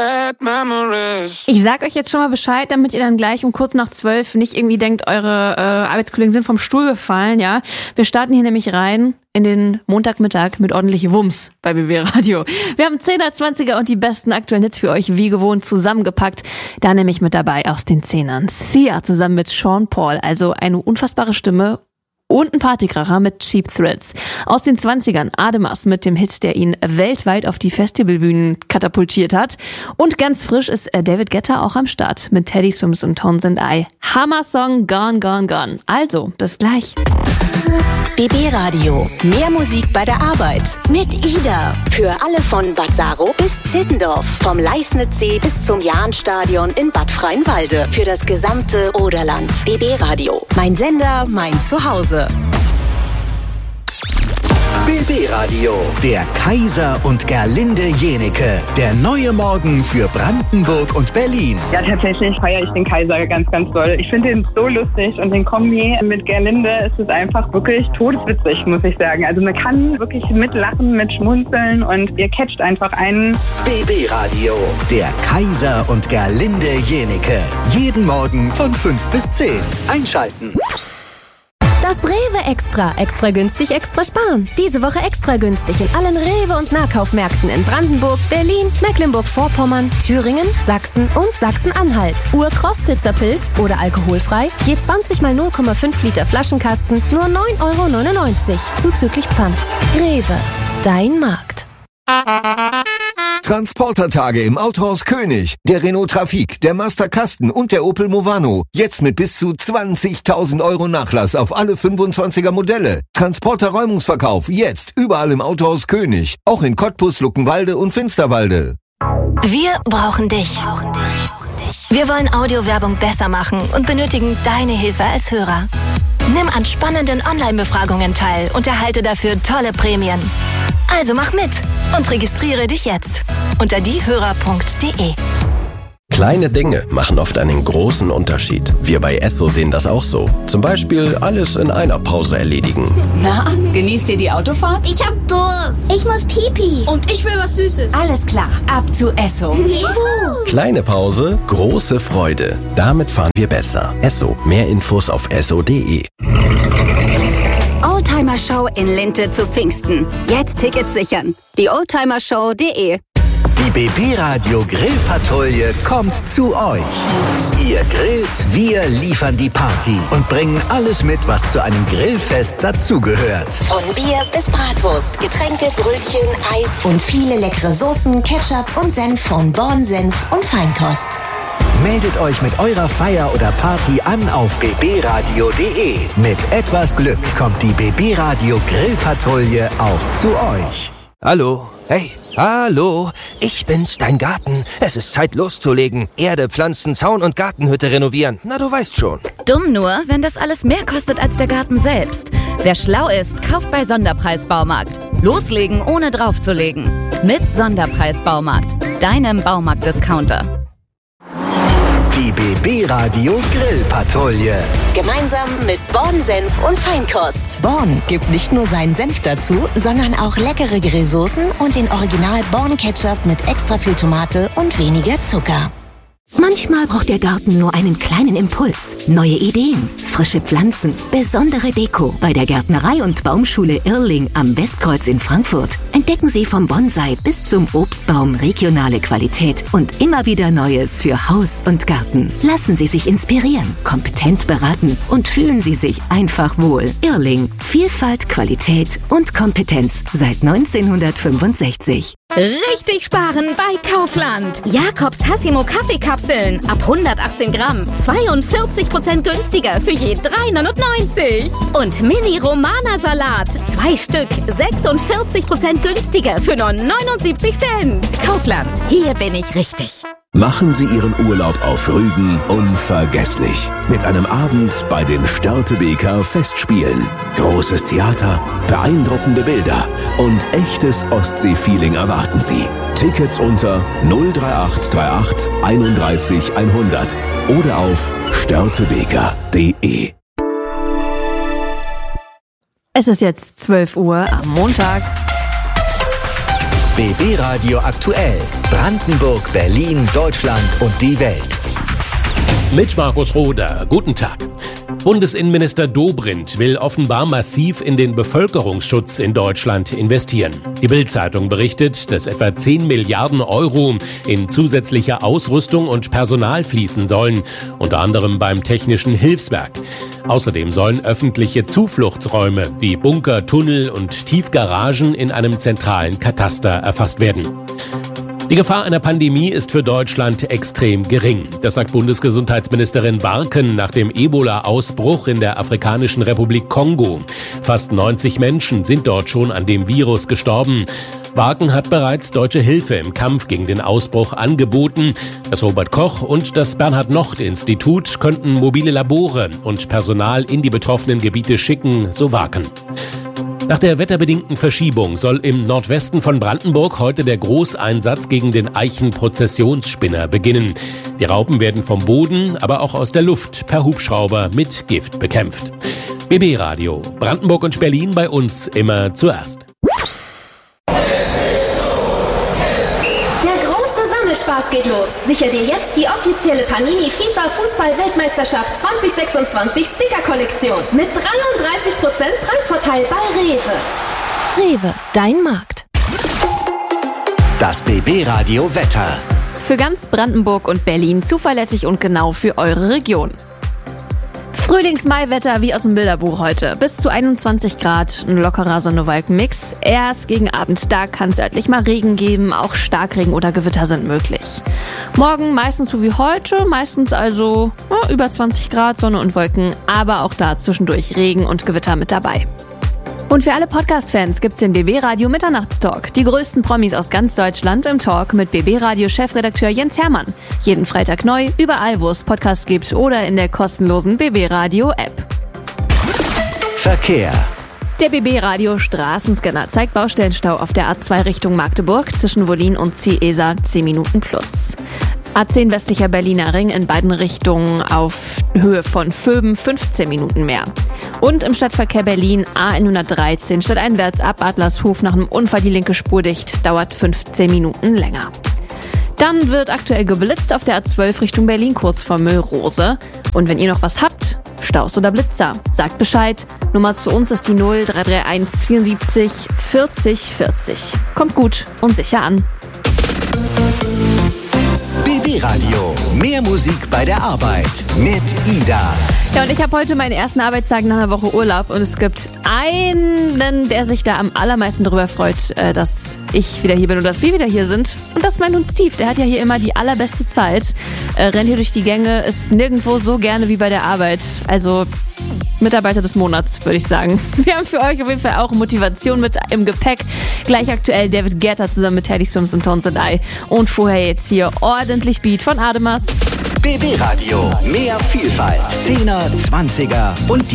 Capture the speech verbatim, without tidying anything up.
bad memories. Ich sag euch jetzt schon mal Bescheid, damit ihr dann gleich um kurz nach zwölf nicht irgendwie denkt, eure äh, Arbeitskollegen sind vom Stuhl gefallen, ja. Wir starten hier nämlich rein in den Montagmittag mit ordentlich Wumms bei B B Radio. Wir haben zehner, zwanziger und die besten aktuellen Hits für euch wie gewohnt zusammengepackt. Da nämlich mit dabei aus den Zehnern Sia zusammen mit Sean Paul, also eine unfassbare Stimme und ein Partykracher mit Cheap Thrills. Aus den zwanzigern Ademas mit dem Hit, der ihn weltweit auf die Festivalbühnen katapultiert hat. Und ganz frisch ist David Guetta auch am Start mit Teddy Swims und Townsend I. Hammer-Song Gone, Gone, Gone. Also, bis gleich. B B Radio. Mehr Musik bei der Arbeit. Mit Ida. Für alle von Bad Saro bis Zittendorf. Vom Leisnitzsee bis zum Jahnstadion in Bad Freienwalde. Für das gesamte Oderland. B B Radio. Mein Sender, mein Zuhause. B B Radio, der Kaiser und Gerlinde Jenike. Der neue Morgen für Brandenburg und Berlin. Ja, tatsächlich feiere ich den Kaiser ganz, ganz doll. Ich finde ihn so lustig und den Kombi mit Gerlinde ist es einfach wirklich todeswitzig, muss ich sagen. Also man kann wirklich mitlachen, mitschmunzeln und ihr catcht einfach einen. B B Radio, der Kaiser und Gerlinde Jenike. Jeden Morgen von fünf bis zehn. Einschalten. Das Rewe Extra. Extra günstig, extra sparen. Diese Woche extra günstig in allen Rewe- und Nahkaufmärkten in Brandenburg, Berlin, Mecklenburg-Vorpommern, Thüringen, Sachsen und Sachsen-Anhalt. Ur-Krostitzer Pilz oder alkoholfrei, je zwanzig mal null Komma fünf Liter Flaschenkasten, nur neun Euro neunundneunzig. Zuzüglich Pfand. Rewe. Dein Markt. Transportertage im Autohaus König. Der Renault Trafic, der Master Kasten und der Opel Movano. Jetzt mit bis zu zwanzigtausend Euro Nachlass auf alle fünfundzwanziger Modelle. Transporter-Räumungsverkauf jetzt überall im Autohaus König. Auch in Cottbus, Luckenwalde und Finsterwalde. Wir brauchen dich. Wir wollen Audiowerbung besser machen und benötigen deine Hilfe als Hörer. Nimm an spannenden Online-Befragungen teil und erhalte dafür tolle Prämien. Also mach mit und registriere dich jetzt unter diehörer punkt de. Kleine Dinge machen oft einen großen Unterschied. Wir bei Esso sehen das auch so. Zum Beispiel alles in einer Pause erledigen. Na, genießt ihr die Autofahrt? Ich hab Durst. Ich muss Pipi. Und ich will was Süßes. Alles klar, ab zu Esso. Juhu. Kleine Pause, große Freude. Damit fahren wir besser. Esso. Mehr Infos auf esso punkt de. Oldtimer Show in Linte zu Pfingsten. Jetzt Tickets sichern. Die oldtimer show punkt de. Die B B Radio Grillpatrouille kommt zu euch. Ihr grillt, wir liefern die Party und bringen alles mit, was zu einem Grillfest dazugehört. Von Bier bis Bratwurst, Getränke, Brötchen, Eis und viele leckere Soßen, Ketchup und Senf von Born Senf und Feinkost. Meldet euch mit eurer Feier oder Party an auf b b radio punkt de. Mit etwas Glück kommt die B B Radio Grillpatrouille auch zu euch. Hallo, hey, hallo, ich bin's, dein Garten. Es ist Zeit loszulegen. Erde, Pflanzen, Zaun und Gartenhütte renovieren. Na, du weißt schon. Dumm nur, wenn das alles mehr kostet als der Garten selbst. Wer schlau ist, kauft bei Sonderpreis-Baumarkt. Loslegen, ohne draufzulegen. Mit Sonderpreis-Baumarkt, deinem Baumarkt-Discounter. Die B B Radio Grillpatrouille. Gemeinsam mit Born Senf und Feinkost. Born gibt nicht nur seinen Senf dazu, sondern auch leckere Grillsoßen und den Original Born Ketchup mit extra viel Tomate und weniger Zucker. Manchmal braucht der Garten nur einen kleinen Impuls. Neue Ideen, frische Pflanzen, besondere Deko. Bei der Gärtnerei- und Baumschule Irling am Westkreuz in Frankfurt entdecken Sie vom Bonsai bis zum Obstbaum regionale Qualität und immer wieder Neues für Haus und Garten. Lassen Sie sich inspirieren, kompetent beraten und fühlen Sie sich einfach wohl. Irling. Vielfalt, Qualität und Kompetenz seit neunzehnhundertfünfundsechzig. Richtig sparen bei Kaufland. Jakobs Tassimo Kaffeekapseln ab hundertachtzehn Gramm. zweiundvierzig Prozent günstiger für je drei neunundneunzig. Und Mini Romana Salat. Zwei Stück. sechsundvierzig Prozent günstiger für nur neunundsiebzig Cent. Kaufland. Hier bin ich richtig. Machen Sie Ihren Urlaub auf Rügen unvergesslich. Mit einem Abend bei den Störtebeker Festspielen. Großes Theater, beeindruckende Bilder und echtes Ostsee-Feeling erwarten Sie. Tickets unter null drei acht drei acht einunddreißig hundert oder auf störtebeker punkt de. Es ist jetzt zwölf Uhr am Montag. B B Radio aktuell. Brandenburg, Berlin, Deutschland und die Welt. Mit Markus Roder. Guten Tag. Bundesinnenminister Dobrindt will offenbar massiv in den Bevölkerungsschutz in Deutschland investieren. Die Bild-Zeitung berichtet, dass etwa zehn Milliarden Euro in zusätzliche Ausrüstung und Personal fließen sollen, unter anderem beim Technischen Hilfswerk. Außerdem sollen öffentliche Zufluchtsräume wie Bunker, Tunnel und Tiefgaragen in einem zentralen Kataster erfasst werden. Die Gefahr einer Pandemie ist für Deutschland extrem gering. Das sagt Bundesgesundheitsministerin Warken nach dem Ebola-Ausbruch in der Afrikanischen Republik Kongo. Fast neunzig Menschen sind dort schon an dem Virus gestorben. Warken hat bereits deutsche Hilfe im Kampf gegen den Ausbruch angeboten. Das Robert-Koch- und das Bernhard-Nocht-Institut könnten mobile Labore und Personal in die betroffenen Gebiete schicken, so Warken. Nach der wetterbedingten Verschiebung soll im Nordwesten von Brandenburg heute der Großeinsatz gegen den Eichen-Prozessionsspinner beginnen. Die Raupen werden vom Boden, aber auch aus der Luft per Hubschrauber mit Gift bekämpft. B B Radio, Brandenburg und Berlin bei uns immer zuerst. Spaß geht los. Sicher dir jetzt die offizielle Panini FIFA Fußball-Weltmeisterschaft zwanzig sechsundzwanzig Sticker-Kollektion mit dreiunddreißig Prozent Preisvorteil bei Rewe. Rewe, dein Markt. Das B B Radio Wetter. Für ganz Brandenburg und Berlin zuverlässig und genau für eure Region. Frühlings-Mai-Wetter wie aus dem Bilderbuch heute. Bis zu einundzwanzig Grad, ein lockerer Sonne-Wolken-Mix. Erst gegen Abend, da kann es örtlich mal Regen geben. Auch Starkregen oder Gewitter sind möglich. Morgen meistens so wie heute, meistens also ja, über zwanzig Grad, Sonne und Wolken. Aber auch da zwischendurch Regen und Gewitter mit dabei. Und für alle Podcast-Fans gibt's den B B Radio Mitternachtstalk. Die größten Promis aus ganz Deutschland im Talk mit B B Radio Chefredakteur Jens Hermann. Jeden Freitag neu, überall wo es Podcasts gibt oder in der kostenlosen B B Radio App. Verkehr. Der B B Radio Straßenscanner zeigt Baustellenstau auf der A zwei Richtung Magdeburg zwischen Wollin und Ciesa zehn Minuten plus. A zehn westlicher Berliner Ring in beiden Richtungen auf Höhe von Vöben fünfzehn Minuten mehr. Und im Stadtverkehr Berlin A hundertdreizehn stadteinwärts ab Adlershof nach einem Unfall die linke Spur dicht, dauert fünfzehn Minuten länger. Dann wird aktuell geblitzt auf der A zwölf Richtung Berlin kurz vor Müllrose. Und wenn ihr noch was habt, Staus oder Blitzer, sagt Bescheid. Nummer zu uns ist die null drei drei eins vierundsiebzig vierzig vierzig. Kommt gut und sicher an. B B Radio. Mehr Musik bei der Arbeit mit Ida. Ja, und ich habe heute meinen ersten Arbeitstag nach einer Woche Urlaub und es gibt einen, der sich da am allermeisten darüber freut, dass ich wieder hier bin und dass wir wieder hier sind. Und das ist mein Hund Steve. Der hat ja hier immer die allerbeste Zeit, äh, rennt hier durch die Gänge, ist nirgendwo so gerne wie bei der Arbeit. Also Mitarbeiter des Monats, würde ich sagen. Wir haben für euch auf jeden Fall auch Motivation mit im Gepäck. Gleich aktuell David Guetta zusammen mit Teddy Swims und Tones and I. Und vorher jetzt hier ordentlich Beat von Ademas. B B Radio. Mehr Vielfalt. Zehner, Zwanziger und